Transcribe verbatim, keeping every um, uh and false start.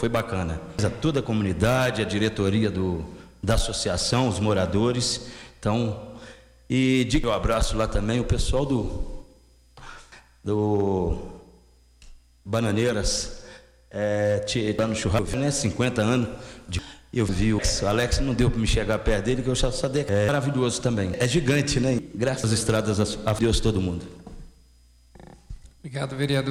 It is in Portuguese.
foi bacana. Toda a comunidade, a diretoria do, da associação, os moradores. Então, e diga um abraço lá também, o pessoal do, do Bananeiras, é, lá no churrasco, né, cinquenta anos de... Eu vi o Alex, não deu para me chegar perto dele, que eu já sabia. É maravilhoso também. É gigante, né? Graças às estradas, a Deus todo mundo. Obrigado, vereador.